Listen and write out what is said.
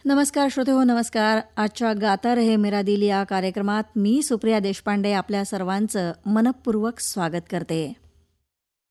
नमस्कार श्रोतेहो, नमस्कार. आजच्या गाता रहे मेरा दिल या कार्यक्रमात मी सुप्रिया देशपांडे आपल्या सर्वांचं मनःपूर्वक स्वागत करते.